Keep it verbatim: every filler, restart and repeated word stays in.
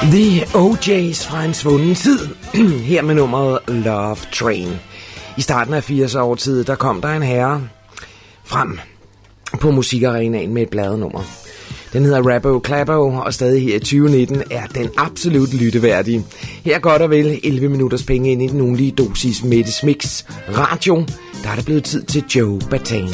The O J's fra en svunden tid, her med nummeret Love Train. I starten af firserne-årtiet, der kom der en herre frem på musikarenaen med et bladnummer. Den hedder Rabbo Clappo, og stadig her i tyve nitten er den absolut lytteværdige. Her godt og vel elleve minutters penge ind i den ugenlige dosis Mettes Mix Radio. Der er det blevet tid til Joe Bataan.